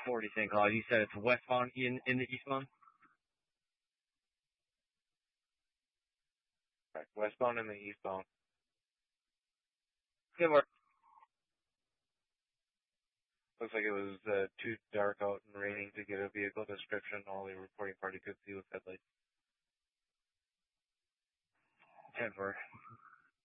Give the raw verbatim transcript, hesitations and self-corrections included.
forty Saint Cloud. You said it's westbound in, in the eastbound? Right, westbound and the eastbound. Good work. Looks like it was uh, too dark out and raining to get a vehicle description. All the reporting party could see was headlights. ten four.